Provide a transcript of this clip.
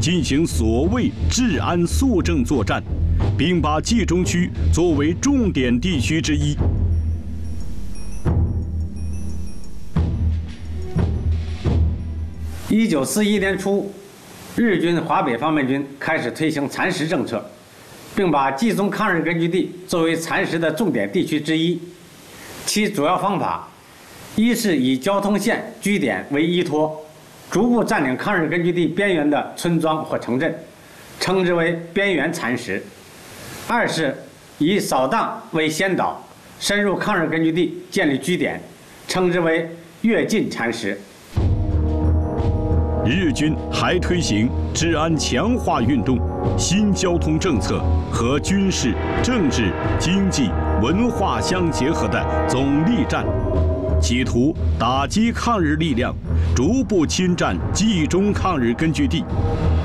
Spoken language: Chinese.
进行所谓治安肃正作战，并把冀中区作为重点地区之一。 1941年初，日军华北方面军开始推行蚕食政策，并把冀中抗日根据地作为蚕食的重点地区之一。其主要方法，一是以交通线、据点为依托，逐步占领抗日根据地边缘的村庄或城镇，称之为边缘蚕食；二是以扫荡为先导，深入抗日根据地建立据点，称之为越境蚕食。 日军还推行治安强化运动、新交通政策和军事、政治、经济、文化相结合的总力战，企图打击抗日力量，逐步侵占冀中抗日根据地，